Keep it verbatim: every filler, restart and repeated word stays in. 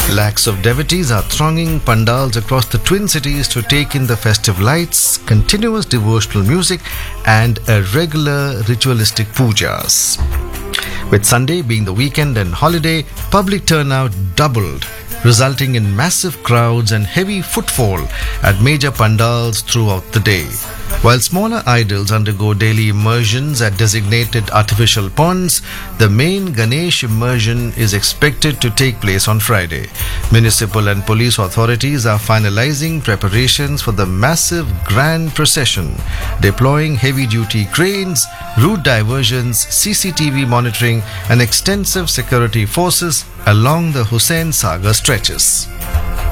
Lakhs of devotees are thronging pandals across the Twin Cities to take in the festive lights, continuous devotional music, and a regular ritualistic pujas. With Sunday being the weekend and holiday, public turnout doubled, resulting in massive crowds and heavy footfall at major pandals throughout the day. While smaller idols undergo daily immersions at designated artificial ponds, the main Ganesh immersion is expected to take place on Friday. Municipal and police authorities are finalizing preparations for the massive grand procession, deploying heavy-duty cranes, route diversions, C C T V monitoring, and extensive security forces along the Hussain Sagar stretches.